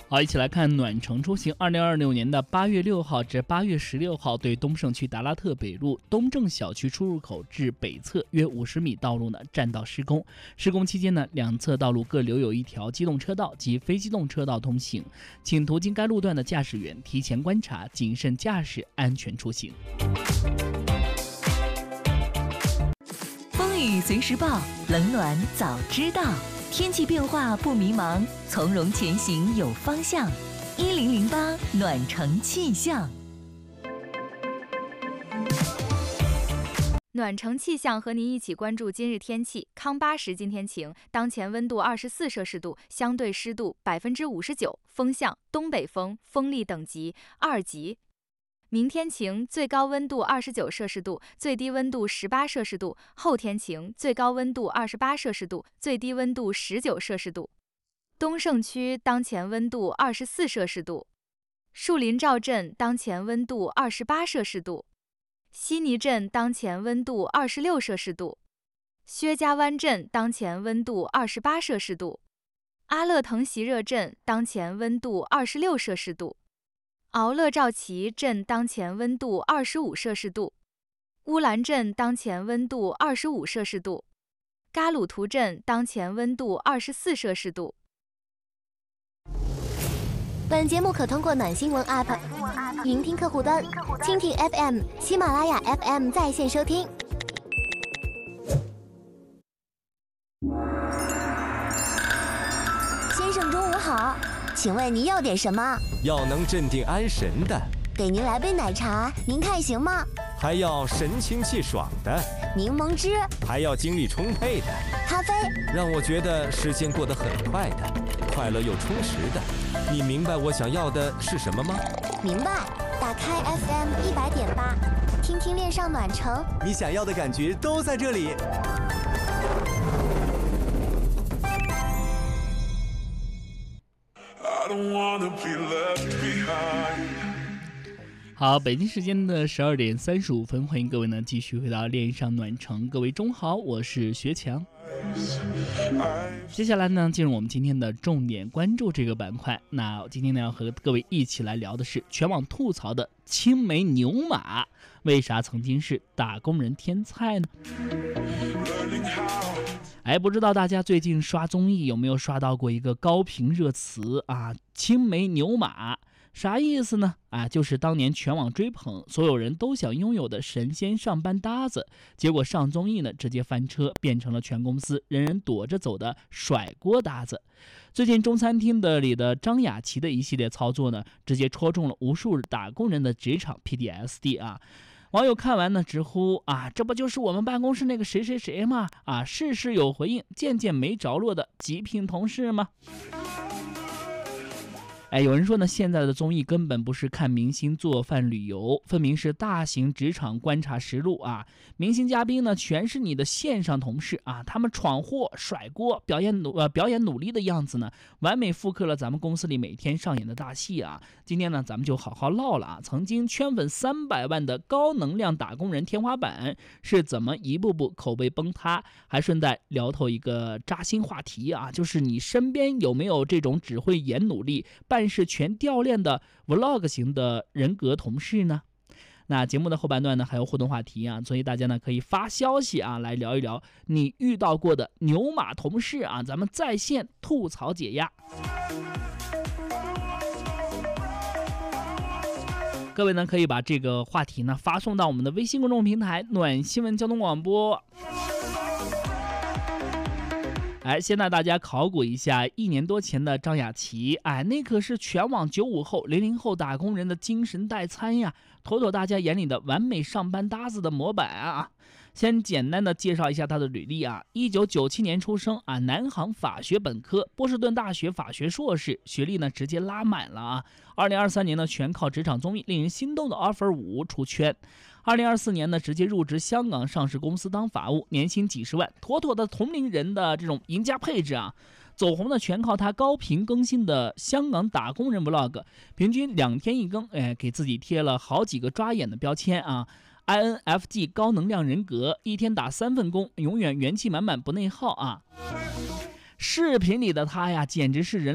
好，一起来看暖城出行。2026年的8月6号至8月16号，对东胜区达拉特北路东正小区出入口至北侧约50米道路呢占道施工。施工期间呢，两侧道路各留有一条机动车道及非机动车道通行，请途经该路段的驾驶员提前观察，谨慎驾驶，安全出行。 风雨随时报，冷暖早知道。天气变化不迷茫，从容前行有方向。1008暖城气象。 暖城气象和您一起关注今日天气。康巴什今天晴，当前温度24摄氏度，相对湿度59%，风向东北风，风力等级2级。明天晴，最高温度29摄氏度，最低温度18摄氏度。后天晴，最高温度28摄氏度，最低温度19摄氏度。东胜区当前温度24摄氏度，树林赵镇当前温度28摄氏度，悉尼镇当前温度26摄氏度，薛家湾镇当前温度28摄氏度，阿勒腾席热镇当前温度26摄氏度。敖勒赵旗镇当前温度25摄氏度，乌兰镇当前温度25摄氏度，嘎鲁图镇当前温度24摄氏度。 本节目可通过暖新闻 App、云听客户端、蜻蜓 FM、喜马拉雅 FM 在线收听。先生中午好，请问您要点什么？ 要能镇定安神的。 给您来杯奶茶，您看行吗？ 还要神清气爽的。 柠檬汁。 还要精力充沛的。 咖啡。让我觉得时间过得很快的，快乐又充实的。你明白我想要的是什么吗？ 明白。打开 FM 100.8，听听恋上暖城， 你想要的感觉都在这里。 好，北京时间的12点35分，欢迎各位呢继续回到恋上暖城。各位中好，我是学强。接下来呢，进入我们今天的重点关注这个板块。那今天呢，要和各位一起来聊的是全网吐槽的青梅牛马，为啥曾经是打工人天菜呢？不知道大家最近刷综艺有没有刷到过一个高频热词啊？青梅牛马。啥意思呢？就是当年全网追捧，所有人都想拥有的神仙上班搭子，结果上综艺呢，直接翻车，变成了全公司人人躲着走的甩锅搭子。最近中餐厅里的张雅琪的一系列操作呢，直接戳中了无数打工人的职场 PTSD 啊！网友看完呢，直呼这不就是我们办公室那个谁谁谁吗？事事有回应，件件没着落的极品同事吗？有人说呢，现在的综艺根本不是看明星做饭旅游，分明是大型职场观察实录啊！明星嘉宾呢，全是你的线上同事啊，他们闯祸、甩锅、表演努力的样子呢，完美复刻了咱们公司里每天上演的大戏啊！今天呢，咱们就好好唠了啊，曾经圈粉300万的高能量打工人天花板是怎么一步步口碑崩塌，还顺带聊透一个扎心话题啊，就是你身边有没有这种只会演努力办事全掉链的 vlog 型的人格同事呢？那节目的后半段呢，还有互动话题啊，所以大家呢可以发消息啊，来聊一聊你遇到过的牛马同事啊，咱们在线吐槽解压。各位呢可以把这个话题呢发送到我们的微信公众平台暖新闻交通广播。先带大家考古一下1年多前的张雅琪，那可是全网95后、00后打工人的精神代餐呀，妥妥大家眼里的完美上班搭子的模板啊！先简单的介绍一下他的履历啊，1997年出生啊，南航法学本科，波士顿大学法学硕士，学历呢直接拉满了啊。2023年呢，全靠职场综艺令人心动的 offer 5出圈。2024年呢，直接入职香港上市公司当法务，年薪几十万，妥妥的同龄人的这种赢家配置啊！走红的全靠他高频更新的香港打工人 vlog， 平均2天一更，给自己贴了好几个抓眼的标签啊。INFJ 高能量人格，一天打3份工，永远元气满满不内耗啊！视频里的他呀，简直是人